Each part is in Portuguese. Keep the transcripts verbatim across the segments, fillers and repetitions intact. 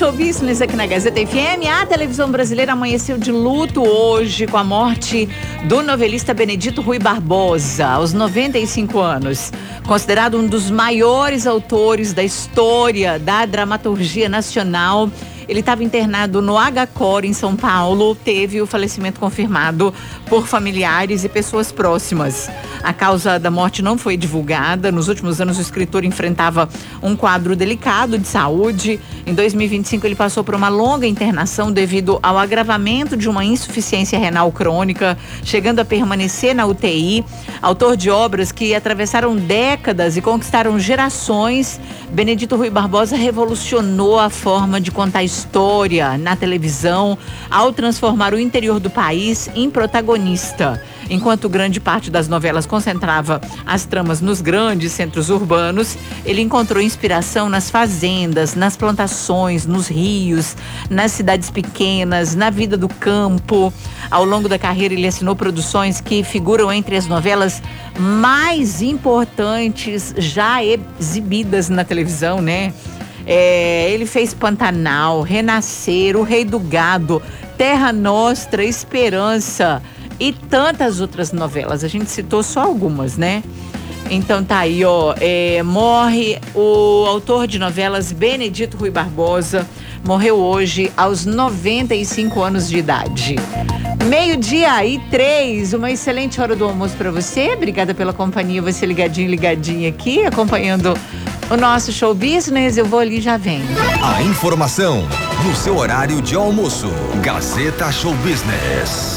Show Business aqui na Gazeta F M. A televisão brasileira amanheceu de luto hoje com a morte do novelista Benedito Rui Barbosa, aos noventa e cinco anos. Considerado um dos maiores autores da história da dramaturgia nacional, ele estava internado no H C O R em São Paulo, teve o falecimento confirmado por familiares e pessoas próximas. A causa da morte não foi divulgada. Nos últimos anos, o escritor enfrentava um quadro delicado de saúde. Em dois mil e vinte e cinco, ele passou por uma longa internação devido ao agravamento de uma insuficiência renal crônica, chegando a permanecer na U T I. Autor de obras que atravessaram décadas e conquistaram gerações, Benedito Rui Barbosa revolucionou a forma de contar história na televisão ao transformar o interior do país em protagonista. Enquanto grande parte das novelas concentrava as tramas nos grandes centros urbanos, ele encontrou inspiração nas fazendas, nas plantações, nos rios, nas cidades pequenas, na vida do campo. Ao longo da carreira, ele assinou produções que figuram entre as novelas mais importantes já exibidas na televisão, né? É, ele fez Pantanal, Renascer, O Rei do Gado, Terra Nostra, Esperança e tantas outras novelas. A gente citou só algumas, né? Então tá aí, ó. É, morre o autor de novelas Benedito Rui Barbosa. Morreu hoje aos noventa e cinco anos de idade. Meio-dia e três, uma excelente hora do almoço para você. Obrigada pela companhia, você ligadinho, ligadinha aqui, acompanhando o nosso Show Business. Eu vou ali e já venho. A informação no seu horário de almoço. Gazeta Show Business.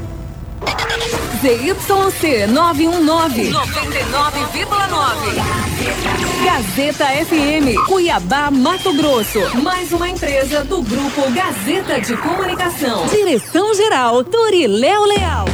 Z Y C nove um nove, noventa e nove vírgula nove. Gazeta F M, Cuiabá, Mato Grosso. Mais uma empresa do Grupo Gazeta de Comunicação. Direção-geral, Doriléo Leal.